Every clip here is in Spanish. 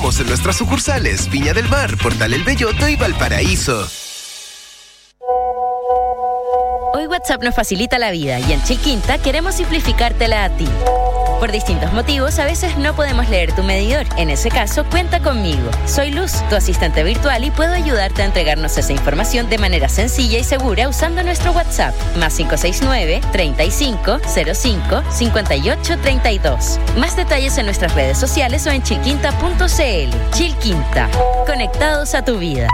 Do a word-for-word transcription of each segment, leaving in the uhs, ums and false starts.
esperamos en nuestras sucursales Viña del Mar, Portal El Belloto y Valparaíso. Hoy WhatsApp nos facilita la vida y en Chilquinta queremos simplificártela a ti. Por distintos motivos, a veces no podemos leer tu medidor. En ese caso, cuenta conmigo. Soy Luz, tu asistente virtual, y puedo ayudarte a entregarnos esa información de manera sencilla y segura usando nuestro WhatsApp. Más cinco seis nueve, treinta y cinco, cero cinco, cincuenta y ocho, treinta y dos. Más detalles en nuestras redes sociales o en chilquinta punto c l. Chilquinta. Conectados a tu vida.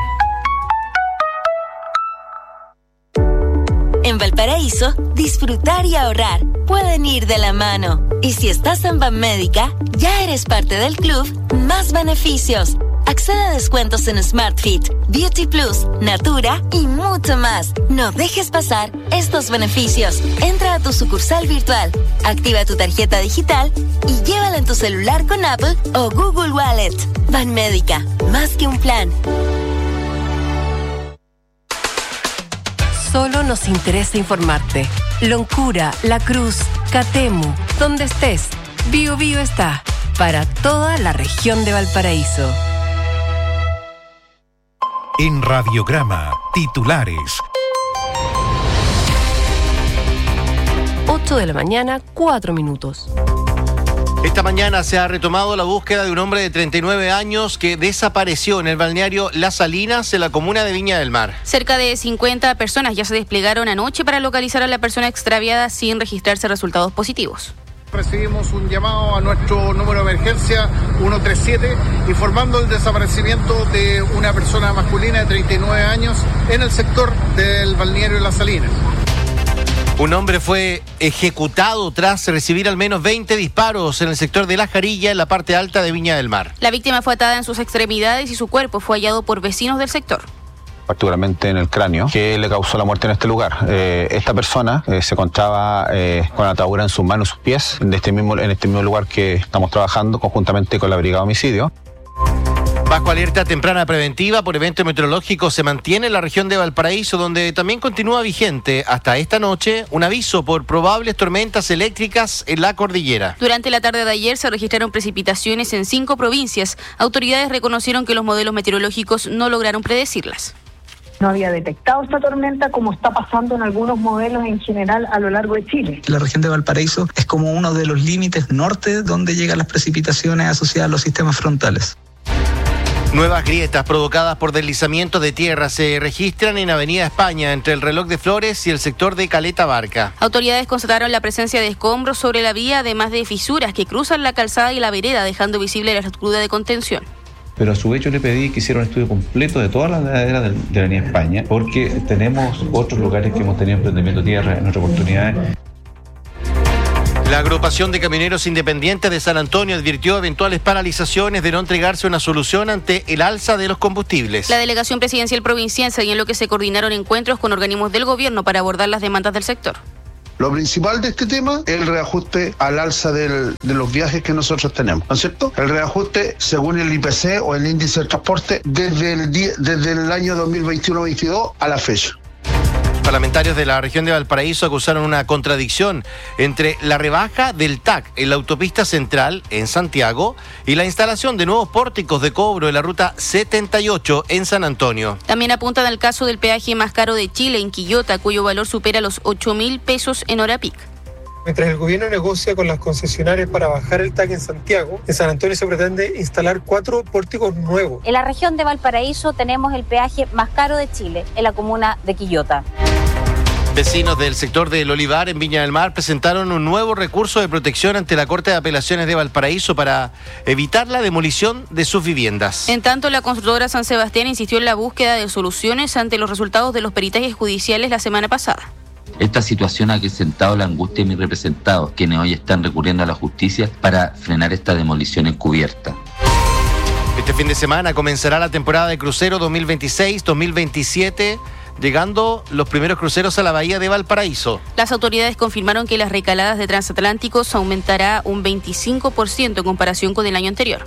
En Valparaíso, disfrutar y ahorrar pueden ir de la mano. Y si estás en Banmédica, ya eres parte del club Más Beneficios. Accede a descuentos en SmartFit, Beauty Plus, Natura y mucho más. No dejes pasar estos beneficios. Entra a tu sucursal virtual, activa tu tarjeta digital y llévala en tu celular con Apple o Google Wallet. Banmédica, más que un plan. Solo nos interesa informarte. Loncura, La Cruz, Catemu, donde estés, Bio Bio está para toda la región de Valparaíso. En Radiograma, titulares. ocho de la mañana, cuatro minutos. Esta mañana se ha retomado la búsqueda de un hombre de treinta y nueve años que desapareció en el balneario Las Salinas, en la comuna de Viña del Mar. Cerca de cincuenta personas ya se desplegaron anoche para localizar a la persona extraviada sin registrarse resultados positivos. Recibimos un llamado a nuestro número de emergencia uno tres siete informando el desaparecimiento de una persona masculina de treinta y nueve años en el sector del balneario Las Salinas. Un hombre fue ejecutado tras recibir al menos veinte disparos en el sector de La Jarilla, en la parte alta de Viña del Mar. La víctima fue atada en sus extremidades y su cuerpo fue hallado por vecinos del sector. Particularmente en el cráneo, que le causó la muerte en este lugar. Eh, esta persona eh, se encontraba eh, con atadura en sus manos y sus pies, en este, mismo, en este mismo lugar que estamos trabajando conjuntamente con la Brigada de Homicidio. Bajo alerta temprana preventiva por eventos meteorológicos se mantiene en la región de Valparaíso, donde también continúa vigente hasta esta noche un aviso por probables tormentas eléctricas en la cordillera. Durante la tarde de ayer se registraron precipitaciones en cinco provincias. Autoridades reconocieron que los modelos meteorológicos no lograron predecirlas. No había detectado esta tormenta como está pasando en algunos modelos en general a lo largo de Chile. La región de Valparaíso es como uno de los límites norte donde llegan las precipitaciones asociadas a los sistemas frontales. Nuevas grietas provocadas por deslizamientos de tierra se registran en Avenida España, entre el Reloj de Flores y el sector de Caleta Barca. Autoridades constataron la presencia de escombros sobre la vía, además de fisuras que cruzan la calzada y la vereda, dejando visible la estructura de contención. Pero a su vez yo le pedí que hiciera un estudio completo de todas las laderas de, de la Avenida España, porque tenemos otros lugares que hemos tenido emprendimiento de tierra en otras oportunidades. La agrupación de camioneros independientes de San Antonio advirtió eventuales paralizaciones de no entregarse una solución ante el alza de los combustibles. La delegación presidencial provincial señaló que se coordinaron encuentros con organismos del gobierno para abordar las demandas del sector. Lo principal de este tema es el reajuste al alza del, de los viajes que nosotros tenemos, ¿no es cierto? El reajuste según el I P C o el índice del transporte desde el, día, desde el año dos mil veintiuno veintidós a la fecha. Parlamentarios de la región de Valparaíso acusaron una contradicción entre la rebaja del T A C en la autopista central en Santiago y la instalación de nuevos pórticos de cobro en la ruta setenta y ocho en San Antonio. También apuntan al caso del peaje más caro de Chile en Quillota, cuyo valor supera los ocho mil pesos en hora pic. Mientras el gobierno negocia con las concesionarias para bajar el T A C en Santiago, en San Antonio se pretende instalar cuatro pórticos nuevos. En la región de Valparaíso tenemos el peaje más caro de Chile, en la comuna de Quillota. Vecinos del sector del Olivar en Viña del Mar presentaron un nuevo recurso de protección ante la Corte de Apelaciones de Valparaíso para evitar la demolición de sus viviendas. En tanto, la constructora San Sebastián insistió en la búsqueda de soluciones ante los resultados de los peritajes judiciales la semana pasada. Esta situación ha acrecentado la angustia de mis representados, quienes hoy están recurriendo a la justicia para frenar esta demolición encubierta. Este fin de semana comenzará la temporada de crucero dos mil veintiséis dos mil veintisiete, llegando los primeros cruceros a la bahía de Valparaíso. Las autoridades confirmaron que las recaladas de transatlánticos aumentará un veinticinco por ciento en comparación con el año anterior.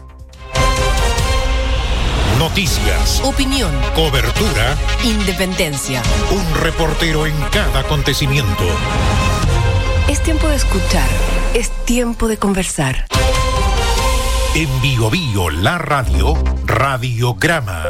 Noticias, opinión, cobertura, independencia. Un reportero en cada acontecimiento. Es tiempo de escuchar, es tiempo de conversar. En Bio Bio, la radio, Radiograma.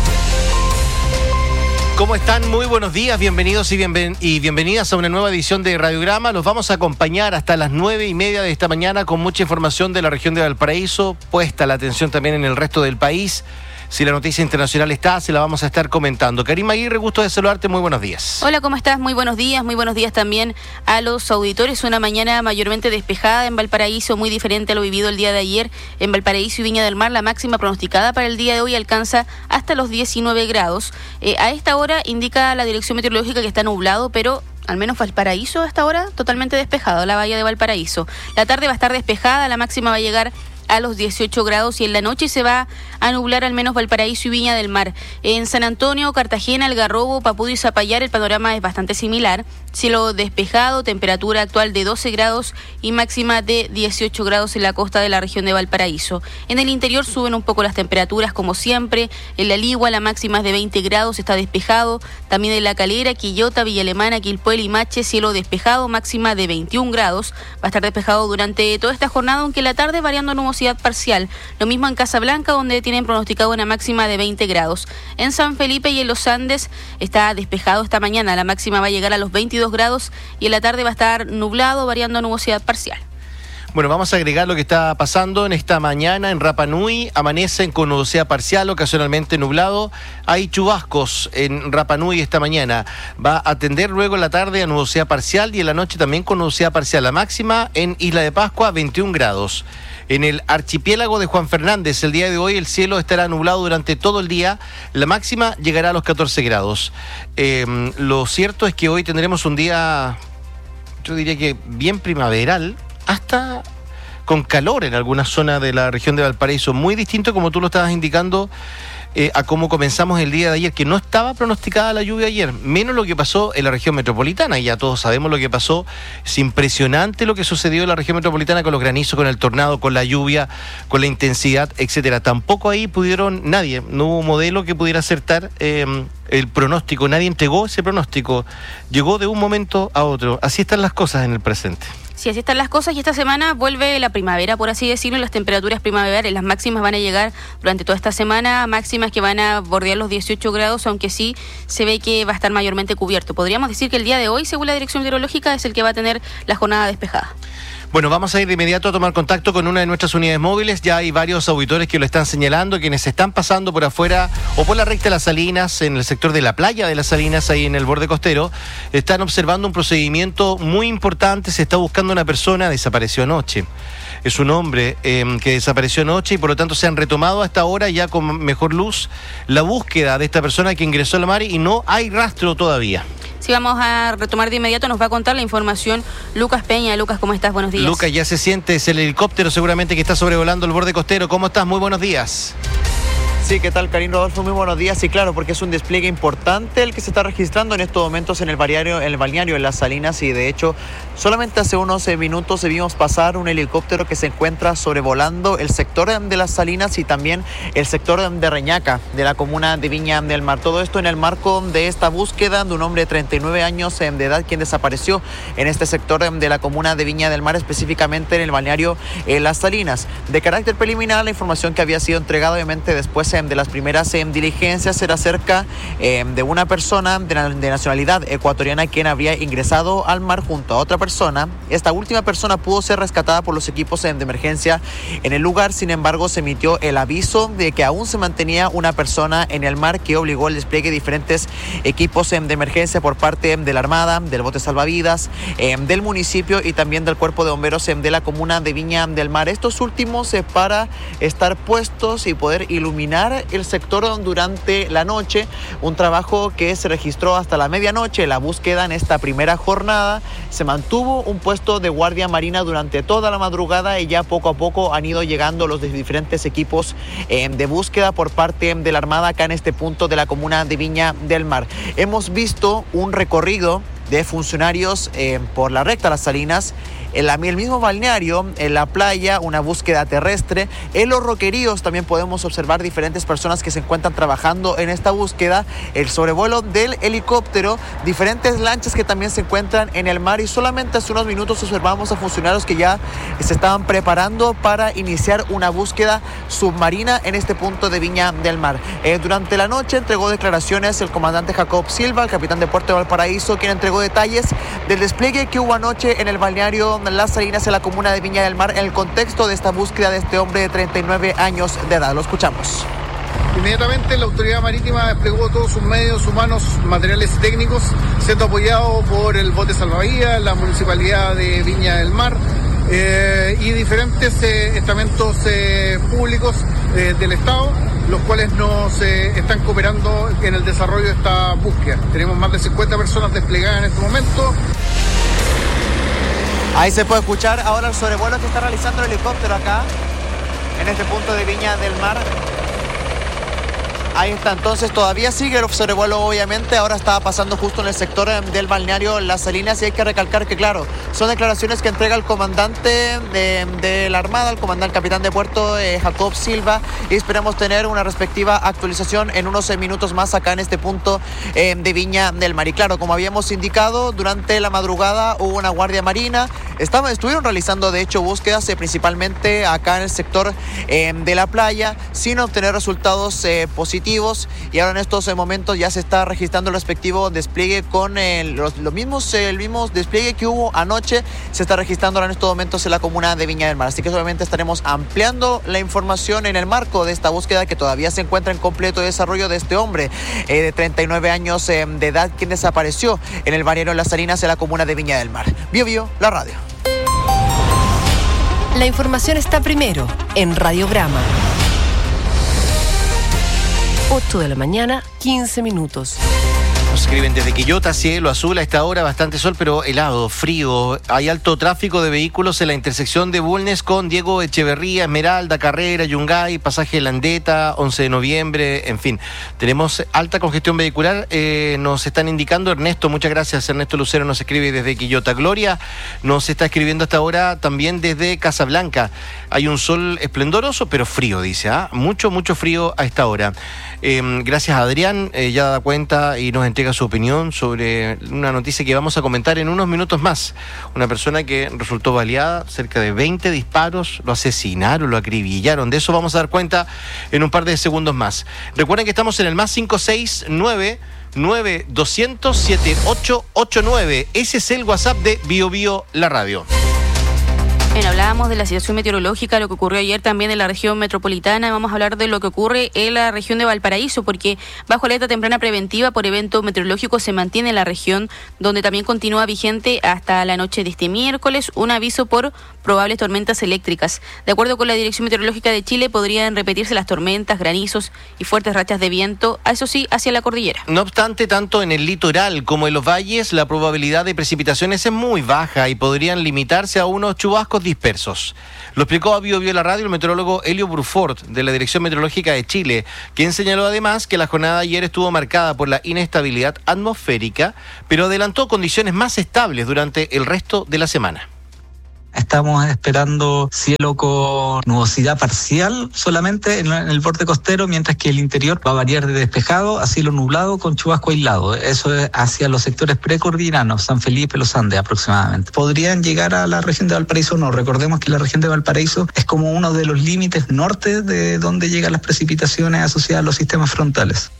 ¿Cómo están? Muy buenos días, bienvenidos y, bienven- y bienvenidas a una nueva edición de Radiograma. Los vamos a acompañar hasta las nueve y media de esta mañana con mucha información de la región de Valparaíso, puesta la atención también en el resto del país. Si la noticia internacional está, se la vamos a estar comentando. Karima Aguirre, gusto de saludarte, muy buenos días. Hola, ¿cómo estás? Muy buenos días, muy buenos días también a los auditores. Una mañana mayormente despejada en Valparaíso, muy diferente a lo vivido el día de ayer en Valparaíso y Viña del Mar. La máxima pronosticada para el día de hoy alcanza hasta los diecinueve grados. Eh, a esta hora indica la dirección meteorológica que está nublado, pero al menos Valparaíso a esta hora totalmente despejado, la bahía de Valparaíso. La tarde va a estar despejada, la máxima va a llegar a los dieciocho grados y en la noche se va a nublar al menos Valparaíso y Viña del Mar. En San Antonio, Cartagena, Algarrobo, Papudo y Zapallar el panorama es bastante similar. Cielo despejado, temperatura actual de doce grados y máxima de dieciocho grados en la costa de la región de Valparaíso. En el interior suben un poco las temperaturas como siempre. En La Ligua la máxima es de veinte grados, está despejado. También en La Calera, Quillota, Villa Alemana, Quilpué, Limache, cielo despejado, máxima de veintiún grados. Va a estar despejado durante toda esta jornada, aunque en la tarde variando nubosidad parcial. Lo mismo en Casablanca, donde tienen pronosticado una máxima de veinte grados. En San Felipe y en los Andes está despejado esta mañana. La máxima va a llegar a los veintidós grados y en la tarde va a estar nublado, variando nubosidad parcial. Bueno, vamos a agregar lo que está pasando en esta mañana en Rapa Nui. Amanecen con nubosidad parcial, ocasionalmente nublado. Hay chubascos en Rapa Nui esta mañana. Va a tender luego en la tarde a nubosidad parcial y en la noche también con nubosidad parcial. La máxima en Isla de Pascua, veintiún grados. En el archipiélago de Juan Fernández, el día de hoy el cielo estará nublado durante todo el día. La máxima llegará a los catorce grados. Eh, lo cierto es que hoy tendremos un día, yo diría que bien primaveral, hasta con calor en alguna zona de la región de Valparaíso. Muy distinto, como tú lo estabas indicando, eh, a cómo comenzamos el día de ayer, que no estaba pronosticada la lluvia ayer, menos lo que pasó en la región metropolitana. Y ya todos sabemos lo que pasó. Es impresionante lo que sucedió en la región metropolitana con los granizos, con el tornado, con la lluvia, con la intensidad, etcétera. Tampoco ahí pudieron nadie, no hubo modelo que pudiera acertar eh, el pronóstico. Nadie entregó ese pronóstico. Llegó de un momento a otro. Así están las cosas en el presente. Sí, así están las cosas y esta semana vuelve la primavera, por así decirlo, las temperaturas primaverales. Las máximas van a llegar durante toda esta semana, máximas que van a bordear los dieciocho grados, aunque sí se ve que va a estar mayormente cubierto. Podríamos decir que el día de hoy, según la dirección meteorológica, es el que va a tener la jornada despejada. Bueno, vamos a ir de inmediato a tomar contacto con una de nuestras unidades móviles. Ya hay varios auditores que lo están señalando, quienes están pasando por afuera o por la recta de Las Salinas, en el sector de la playa de Las Salinas, ahí en el borde costero. Están observando un procedimiento muy importante. Se está buscando una persona, desapareció anoche. Es un hombre eh, que desapareció anoche y por lo tanto se han retomado hasta ahora ya con mejor luz la búsqueda de esta persona que ingresó al mar y no hay rastro todavía. Sí, vamos a retomar de inmediato, nos va a contar la información Lucas Peña. Lucas, ¿cómo estás? Buenos días. Lucas, ya se siente, es el helicóptero seguramente que está sobrevolando el borde costero. ¿Cómo estás? Muy buenos días. Sí, ¿qué tal, Karim Rodolfo? Muy buenos días. Sí, claro, porque es un despliegue importante el que se está registrando en estos momentos en el balneario, en el balneario en Las Salinas, y de hecho solamente hace unos minutos vimos pasar un helicóptero que se encuentra sobrevolando el sector de Las Salinas y también el sector de Reñaca, de la comuna de Viña del Mar. Todo esto en el marco de esta búsqueda de un hombre de treinta y nueve años de edad quien desapareció en este sector de la comuna de Viña del Mar, específicamente en el balneario en Las Salinas. De carácter preliminar, la información que había sido entregada obviamente después de las primeras eh, diligencias era acerca eh, de una persona de, de nacionalidad ecuatoriana quien había ingresado al mar junto a otra persona. Esta última persona pudo ser rescatada por los equipos eh, de emergencia en el lugar. Sin embargo, se emitió el aviso de que aún se mantenía una persona en el mar, que obligó el despliegue de diferentes equipos eh, de emergencia por parte de la Armada, del bote salvavidas, eh, del municipio y también del cuerpo de bomberos eh, de la comuna de Viña del Mar. Estos últimos eh, para estar puestos y poder iluminar el sector durante la noche, un trabajo que se registró hasta la medianoche. La búsqueda en esta primera jornada se mantuvo un puesto de guardia marina durante toda la madrugada y ya poco a poco han ido llegando los diferentes equipos eh, de búsqueda por parte de la Armada acá en este punto de la comuna de Viña del Mar. Hemos visto un recorrido de funcionarios eh, por la recta Las Salinas en la, el mismo balneario, en la playa, una búsqueda terrestre. En los roqueríos también podemos observar diferentes personas que se encuentran trabajando en esta búsqueda, el sobrevuelo del helicóptero, diferentes lanchas que también se encuentran en el mar, y solamente hace unos minutos observamos a funcionarios que ya se estaban preparando para iniciar una búsqueda submarina en este punto de Viña del Mar. Eh, durante la noche entregó declaraciones el comandante Jacob Silva, el capitán de Puerto de Valparaíso, quien entregó detalles del despliegue que hubo anoche en el balneario Las Salinas, en la comuna de Viña del Mar, en el contexto de esta búsqueda de este hombre de treinta y nueve años de edad. Lo escuchamos. Inmediatamente la autoridad marítima desplegó todos sus medios humanos, materiales y técnicos, siendo apoyado por el bote salvavidas, la municipalidad de Viña del Mar eh, y diferentes eh, estamentos eh, públicos eh, del Estado, los cuales nos eh, están cooperando en el desarrollo de esta búsqueda. Tenemos más de cincuenta personas desplegadas en este momento. Ahí se puede escuchar ahora el sobrevuelo que está realizando el helicóptero acá, en este punto de Viña del Mar. Ahí está, entonces todavía sigue el sobrevuelo, obviamente. Ahora estaba pasando justo en el sector del balneario Las Salinas, y hay que recalcar que, claro, son declaraciones que entrega el comandante de, de la Armada, el comandante capitán de puerto, eh, Jacob Silva, y esperamos tener una respectiva actualización en unos minutos más acá en este punto eh, de Viña del Mar. Y claro, como habíamos indicado, durante la madrugada hubo una guardia marina, Estaban, estuvieron realizando de hecho búsquedas eh, principalmente acá en el sector eh, de la playa, sin obtener resultados eh, positivos. Y ahora en estos eh, momentos ya se está registrando el respectivo despliegue con eh, los, los mismos, eh, el mismo despliegue que hubo anoche. Se está registrando ahora en estos momentos en la comuna de Viña del Mar. Así que obviamente estaremos ampliando la información en el marco de esta búsqueda, que todavía se encuentra en completo desarrollo, de este hombre eh, de treinta y nueve años eh, de edad, quien desapareció en el balneario Las Salinas, en la comuna de Viña del Mar. Bio Bio, la radio. La información está primero en Radiograma. ocho de la mañana, quince minutos. Nos escriben desde Quillota, cielo azul a esta hora, bastante sol, pero helado, frío. Hay alto tráfico de vehículos en la intersección de Bulnes con Diego Echeverría, Esmeralda, Carrera, Yungay, pasaje Landeta, once de noviembre, en fin. Tenemos alta congestión vehicular, eh, nos están indicando. Ernesto, muchas gracias. Ernesto Lucero nos escribe desde Quillota. Gloria nos está escribiendo hasta ahora también desde Casablanca. Hay un sol esplendoroso, pero frío, dice, ¿ah? Mucho, mucho frío a esta hora. Eh, gracias a Adrián, eh, ya da cuenta y nos entrega su opinión sobre una noticia que vamos a comentar en unos minutos más. Una persona que resultó baleada, cerca de veinte disparos, lo asesinaron, lo acribillaron. De eso vamos a dar cuenta en un par de segundos más. Recuerden que estamos en el más cinco seis nueve nueve dos cero cero siete ocho ocho nueve. Ese es el WhatsApp de Bio Bio, la radio. Bien, hablábamos de la situación meteorológica, lo que ocurrió ayer también en la región metropolitana. Vamos a hablar de lo que ocurre en la región de Valparaíso, porque bajo alerta temprana preventiva por evento meteorológico se mantiene en la región, donde también continúa vigente hasta la noche de este miércoles un aviso por probables tormentas eléctricas. De acuerdo con la Dirección Meteorológica de Chile, podrían repetirse las tormentas, granizos y fuertes rachas de viento, eso sí, hacia la cordillera. No obstante, tanto en el litoral como en los valles, la probabilidad de precipitaciones es muy baja y podrían limitarse a unos chubascos dispersos. Lo explicó a Bio Bio la radio el meteorólogo Helio Brufort, de la Dirección Meteorológica de Chile, quien señaló además que la jornada de ayer estuvo marcada por la inestabilidad atmosférica, pero adelantó condiciones más estables durante el resto de la semana. Estamos esperando cielo con nubosidad parcial solamente en el borde costero, mientras que el interior va a variar de despejado a cielo nublado con chubasco aislado. Eso es hacia los sectores precordilleranos, San Felipe, Los Andes aproximadamente. ¿Podrían llegar a la región de Valparaíso? No, recordemos que la región de Valparaíso es como uno de los límites norte de donde llegan las precipitaciones asociadas a los sistemas frontales.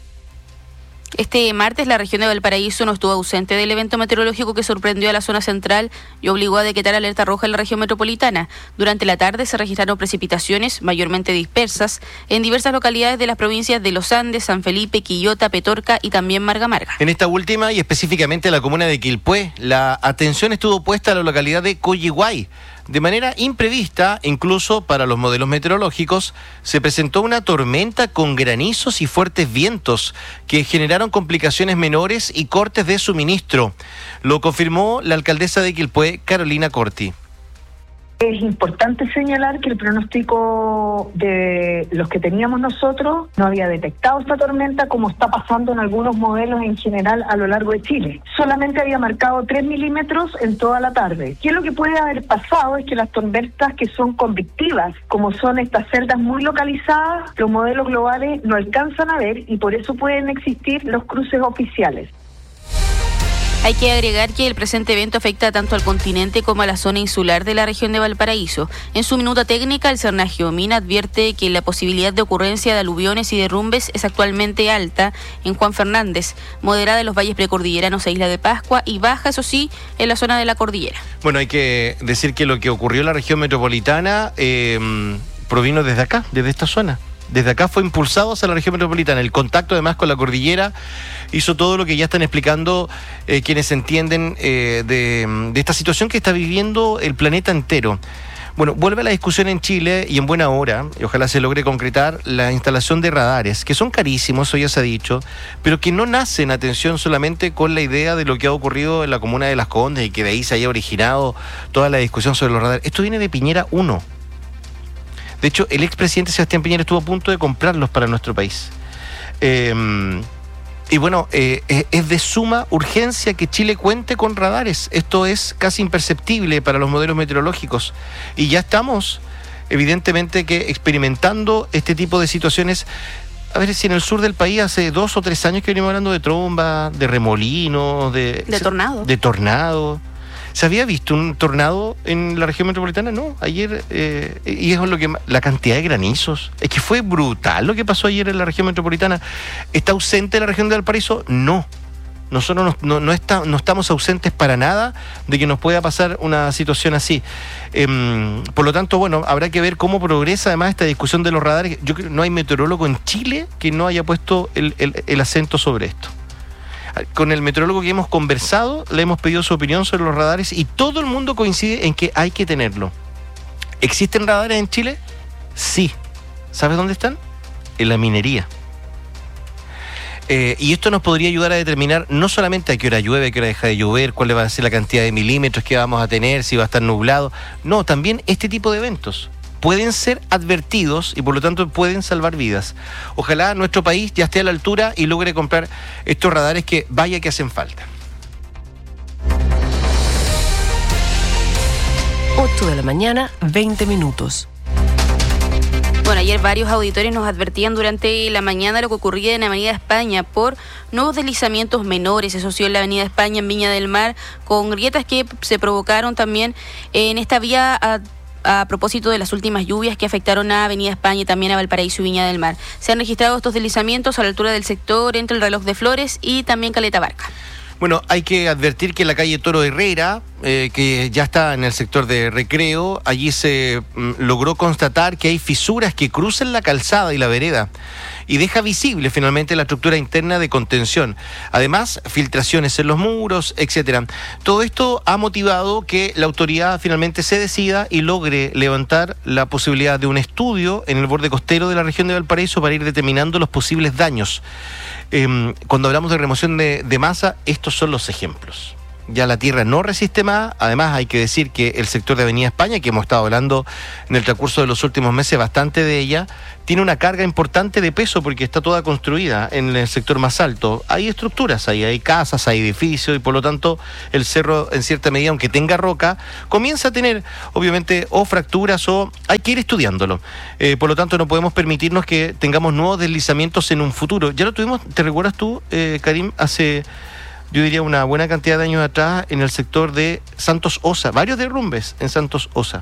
Este martes la región de Valparaíso no estuvo ausente del evento meteorológico que sorprendió a la zona central y obligó a decretar alerta roja en la región metropolitana. Durante la tarde se registraron precipitaciones mayormente dispersas en diversas localidades de las provincias de Los Andes, San Felipe, Quillota, Petorca y también Marga Marga. En esta última y específicamente en la comuna de Quilpué, la atención estuvo puesta a la localidad de Coyihuay. De manera imprevista, incluso para los modelos meteorológicos, se presentó una tormenta con granizos y fuertes vientos que generaron complicaciones menores y cortes de suministro. Lo confirmó la alcaldesa de Quilpué, Carolina Corti. Es importante señalar que el pronóstico de los que teníamos nosotros no había detectado esta tormenta como está pasando en algunos modelos en general a lo largo de Chile. Solamente había marcado tres milímetros en toda la tarde. ¿Qué es lo que puede haber pasado? Es que las tormentas que son convectivas, como son estas celdas muy localizadas, los modelos globales no alcanzan a ver y por eso pueden existir los cruces oficiales. Hay que agregar que el presente evento afecta tanto al continente como a la zona insular de la región de Valparaíso. En su minuta técnica, el Cernagiomín advierte que la posibilidad de ocurrencia de aluviones y derrumbes es actualmente alta en Juan Fernández, moderada en los valles precordilleranos e Isla de Pascua y baja, eso sí, en la zona de la cordillera. Bueno, hay que decir que lo que ocurrió en la región metropolitana eh, provino desde acá, desde esta zona. Desde acá fue impulsado hacia la región metropolitana. El contacto además con la cordillera hizo todo lo que ya están explicando eh, quienes entienden eh, de, de esta situación que está viviendo el planeta entero. Bueno, vuelve a la discusión en Chile y en buena hora, y ojalá se logre concretar la instalación de radares, que son carísimos, eso ya se ha dicho, pero que no nacen, atención, solamente con la idea de lo que ha ocurrido en la comuna de Las Condes y que de ahí se haya originado toda la discusión sobre los radares. Esto viene de Piñera uno. De hecho, el expresidente Sebastián Piñera estuvo a punto de comprarlos para nuestro país. Eh, y bueno, eh, es de suma urgencia que Chile cuente con radares. Esto es casi imperceptible para los modelos meteorológicos. Y ya estamos, evidentemente, que experimentando este tipo de situaciones. A ver, si en el sur del país hace dos o tres años que venimos hablando de tromba, de remolinos, de... De tornado. De tornado. ¿Se había visto un tornado en la región metropolitana? No, ayer, eh, y eso es lo que, la cantidad de granizos, es que fue brutal lo que pasó ayer en la región metropolitana. ¿Está ausente la región de Valparaíso? No, nosotros no, no, no, está, no estamos ausentes para nada de que nos pueda pasar una situación así. Eh, por lo tanto, bueno, habrá que ver cómo progresa además esta discusión de los radares. Yo creo que no hay meteorólogo en Chile que no haya puesto el, el, el acento sobre esto. Con el meteorólogo que hemos conversado, le hemos pedido su opinión sobre los radares y todo el mundo coincide en que hay que tenerlo. ¿Existen radares en Chile? Sí. ¿Sabes dónde están? En la minería. Eh, y esto nos podría ayudar a determinar no solamente a qué hora llueve, a qué hora deja de llover, cuál va a ser la cantidad de milímetros que vamos a tener, si va a estar nublado. No, también este tipo de eventos pueden ser advertidos y por lo tanto pueden salvar vidas. Ojalá nuestro país ya esté a la altura y logre comprar estos radares que vaya que hacen falta. ocho de la mañana, veinte minutos. Bueno, ayer varios auditores nos advertían durante la mañana lo que ocurría en Avenida España por nuevos deslizamientos menores, eso sí, en la Avenida España, en Viña del Mar, con grietas que se provocaron también en esta vía a a propósito de las últimas lluvias que afectaron a Avenida España y también a Valparaíso y Viña del Mar. Se han registrado estos deslizamientos a la altura del sector entre el Reloj de Flores y también Caleta Barca. Bueno, hay que advertir que en la calle Toro Herrera, eh, que ya está en el sector de Recreo, allí se mm, logró constatar que hay fisuras que cruzan la calzada y la vereda y deja visible finalmente la estructura interna de contención. Además, filtraciones en los muros, etcétera. Todo esto ha motivado que la autoridad finalmente se decida y logre levantar la posibilidad de un estudio en el borde costero de la región de Valparaíso para ir determinando los posibles daños. Eh, cuando hablamos de remoción de, de masa, estos son los ejemplos. Ya la tierra no resiste más. Además, hay que decir que el sector de Avenida España, que hemos estado hablando en el transcurso de los últimos meses bastante de ella, tiene una carga importante de peso porque está toda construida en el sector más alto. Hay estructuras ahí, hay casas, hay edificios y por lo tanto el cerro en cierta medida, aunque tenga roca, comienza a tener obviamente o fracturas o hay que ir estudiándolo. Eh, por lo tanto no podemos permitirnos que tengamos nuevos deslizamientos en un futuro. Ya lo tuvimos, ¿te recuerdas tú, eh, Karim, hace... yo diría una buena cantidad de años atrás en el sector de Santos Osa, varios derrumbes en Santos Osa.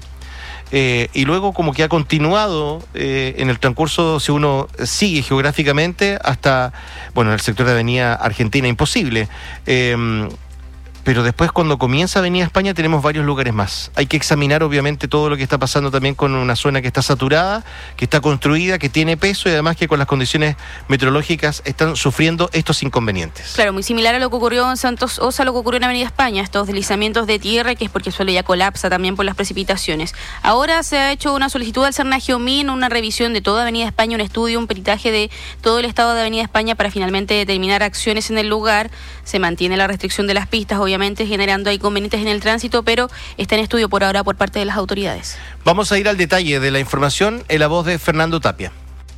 Eh, y luego como que ha continuado eh, en el transcurso, si uno sigue geográficamente, hasta, bueno, el sector de Avenida Argentina, imposible. Eh, pero después cuando comienza Avenida España tenemos varios lugares más. Hay que examinar obviamente todo lo que está pasando también con una zona que está saturada, que está construida, que tiene peso y además que con las condiciones meteorológicas están sufriendo estos inconvenientes. Claro, muy similar a lo que ocurrió en Santos Osa, lo que ocurrió en Avenida España, estos deslizamientos de tierra, que es porque el suelo ya colapsa también por las precipitaciones. Ahora se ha hecho una solicitud al Cernagiomín, una revisión de toda Avenida España, un estudio, un peritaje de todo el estado de Avenida España para finalmente determinar acciones en el lugar. Se mantiene la restricción de las pistas, obviamente, obviamente generando inconvenientes en el tránsito, pero está en estudio por ahora por parte de las autoridades. Vamos a ir al detalle de la información en la voz de Fernando Tapia.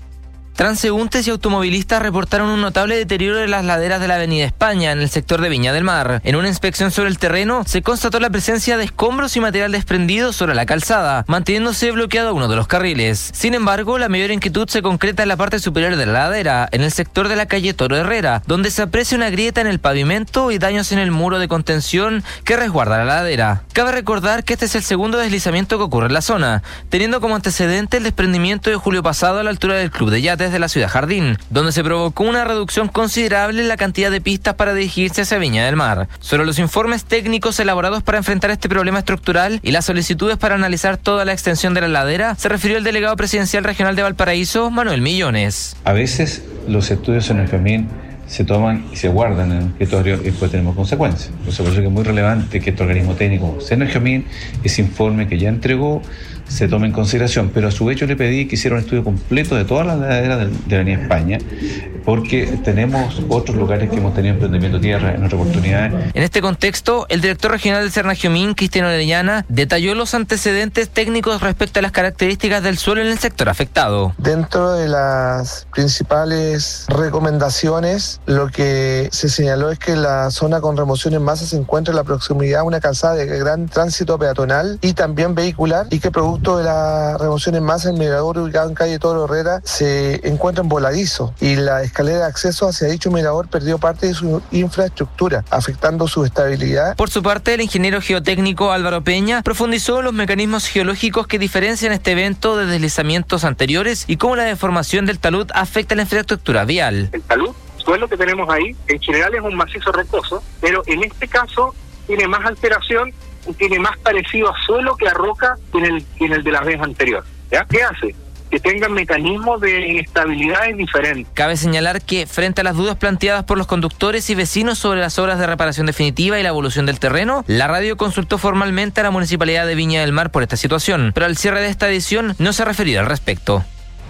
Transeúntes y automovilistas reportaron un notable deterioro de las laderas de la Avenida España, en el sector de Viña del Mar. En una inspección sobre el terreno, se constató la presencia de escombros y material desprendido sobre la calzada, manteniéndose bloqueado uno de los carriles. Sin embargo, la mayor inquietud se concreta en la parte superior de la ladera, en el sector de la calle Toro Herrera, donde se aprecia una grieta en el pavimento y daños en el muro de contención que resguarda la ladera. Cabe recordar que este es el segundo deslizamiento que ocurre en la zona, teniendo como antecedente el desprendimiento de julio pasado a la altura del Club de Yates de la Ciudad Jardín, donde se provocó una reducción considerable en la cantidad de pistas para dirigirse hacia Viña del Mar. Sobre los informes técnicos elaborados para enfrentar este problema estructural y las solicitudes para analizar toda la extensión de la ladera, se refirió el delegado presidencial regional de Valparaíso, Manuel Millones. A veces los estudios en el FEMIN se toman y se guardan en el escritorio y después tenemos consecuencias. Entonces, por eso que es muy relevante que este organismo técnico, Senergiamin, ese informe que ya entregó, se tome en consideración, pero a su vez yo le pedí que hiciera un estudio completo de todas las laderas de, de la Avenida España, porque tenemos otros lugares que hemos tenido emprendimiento tierra en otras oportunidades. En este contexto, el director regional del Senergiamin, Cristiano Orellana, detalló los antecedentes técnicos respecto a las características del suelo en el sector afectado. Dentro de las principales recomendaciones, lo que se señaló es que la zona con remoción en masa se encuentra en la proximidad a una calzada de gran tránsito peatonal y también vehicular, y que producto de la remoción en masa, el mirador ubicado en calle Toro Herrera se encuentra en voladizo y la escalera de acceso hacia dicho mirador perdió parte de su infraestructura, afectando su estabilidad. Por su parte, el ingeniero geotécnico Álvaro Peña profundizó en los mecanismos geológicos que diferencian este evento de deslizamientos anteriores y cómo la deformación del talud afecta la infraestructura vial. El talud, suelo que tenemos ahí, en general es un macizo rocoso, pero en este caso tiene más alteración, tiene más parecido a suelo que a roca que en el, que en el de la vez anterior. ¿Ya? ¿Qué hace? Que tengan mecanismos de inestabilidades diferentes. Cabe señalar que, frente a las dudas planteadas por los conductores y vecinos sobre las obras de reparación definitiva y la evolución del terreno, la radio consultó formalmente a la Municipalidad de Viña del Mar por esta situación, pero al cierre de esta edición no se ha referido al respecto.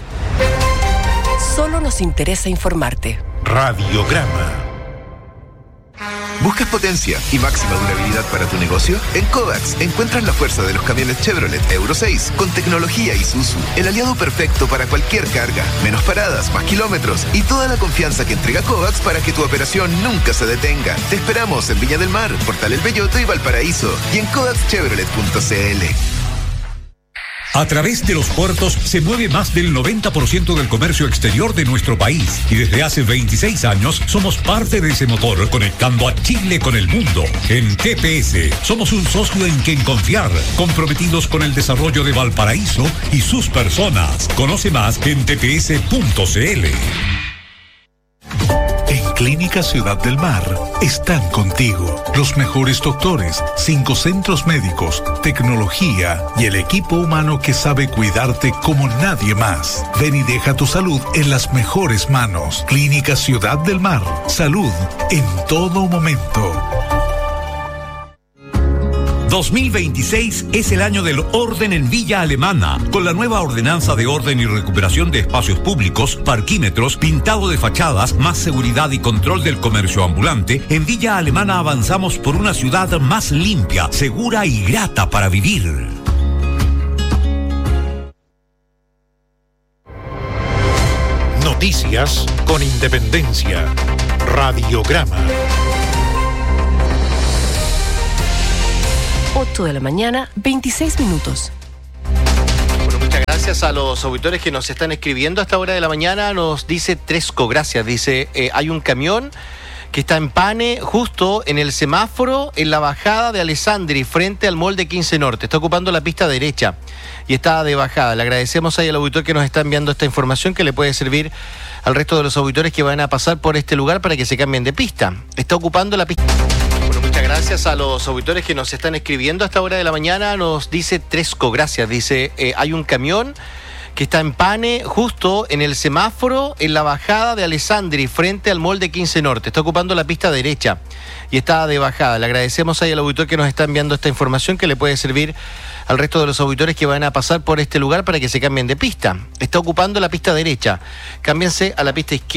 Solo nos interesa informarte. Radiograma. ¿Buscas potencia y máxima durabilidad para tu negocio? En Kovacs encuentras la fuerza de los camiones Chevrolet Euro seis con tecnología Isuzu, el aliado perfecto para cualquier carga, menos paradas, más kilómetros y toda la confianza que entrega Kovacs para que tu operación nunca se detenga. Te esperamos en Viña del Mar, Portal El Belloto y Valparaíso y en kovacs chevrolet punto c l. A través de los puertos se mueve más del noventa por ciento del comercio exterior de nuestro país y desde hace veintiséis años somos parte de ese motor conectando a Chile con el mundo. En T P S somos un socio en quien confiar, comprometidos con el desarrollo de Valparaíso y sus personas. Conoce más en t p s punto c l. En Clínica Ciudad del Mar están contigo los mejores doctores, cinco centros médicos, tecnología y el equipo humano que sabe cuidarte como nadie más. Ven y deja tu salud en las mejores manos. Clínica Ciudad del Mar. Salud en todo momento. dos mil veintiséis es el año del orden en Villa Alemana, con la nueva ordenanza de orden y recuperación de espacios públicos, parquímetros, pintado de fachadas, más seguridad y control del comercio ambulante. En Villa Alemana avanzamos por una ciudad más limpia, segura y grata para vivir. Noticias con independencia. Radiograma. ocho de la mañana, veintiséis minutos. Bueno, muchas gracias a los auditores que nos están escribiendo a esta hora de la mañana. Nos dice Tresco, gracias. Dice, eh, hay un camión que está en Pane, justo en el semáforo, en la bajada de Alessandri, frente al mall de quince Norte. Está ocupando la pista derecha y está de bajada. Le agradecemos ahí al auditor que nos está enviando esta información que le puede servir al resto de los auditores que van a pasar por este lugar para que se cambien de pista. Está ocupando la pista. Bueno, muchas gracias a los auditores que nos están escribiendo a esta hora de la mañana. Nos dice Tresco, gracias. Dice, eh, hay un camión que está en Pane, justo en el semáforo, en la bajada de Alessandri, frente al mall de quince Norte. Está ocupando la pista derecha y está de bajada. Le agradecemos ahí al auditor que nos está enviando esta información que le puede servir al resto de los auditores que van a pasar por este lugar para que se cambien de pista. Está ocupando la pista derecha. Cámbiense a la pista izquierda.